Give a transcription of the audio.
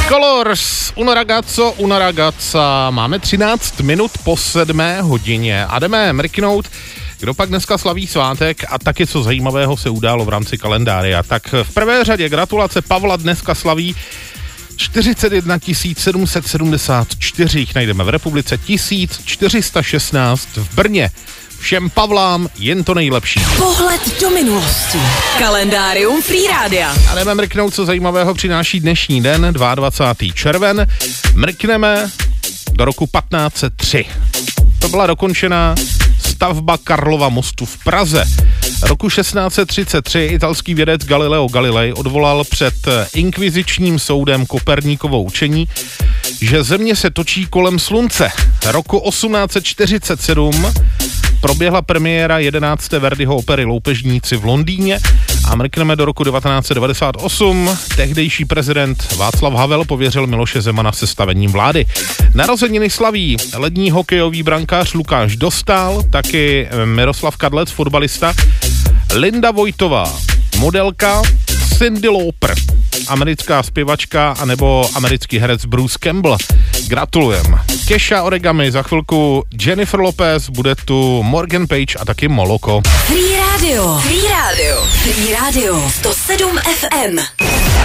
Colors, una ragazza, máme 13 minut po 7 hodině a jdeme mrknout, kdo pak dneska slaví svátek a taky co zajímavého se událo v rámci kalendária. Tak v prvé řadě gratulace, Pavla dneska slaví 41 774, jich najdeme v republice, 1416 v Brně. Všem Pavlám jen to nejlepší. Pohled do minulosti. Kalendárium Free Rádia. A jdeme mrknout, co zajímavého přináší dnešní den, 22. červen. Mrkneme do roku 1503. To byla dokončená stavba Karlova mostu v Praze. Roku 1633 italský vědec Galileo Galilei odvolal před inkvizičním soudem Koperníkovo učení, že Země se točí kolem Slunce. Roku 1847 proběhla premiéra 11. Verdiho opery Loupežníci v Londýně a mrkneme do roku 1998. Tehdejší prezident Václav Havel pověřil Miloše Zemana sestavením vlády. Narozeniny slaví lední hokejový brankář Lukáš Dostál, taky Miroslav Kadlec, fotbalista, Linda Vojtová, modelka, Cyndi Lauper, americká zpěvačka anebo americký herec Bruce Campbell. Gratulujem. Kesha Origami, za chvilku Jennifer Lopez, bude tu Morgan Page a taky Moloko. Free Radio. 107 FM.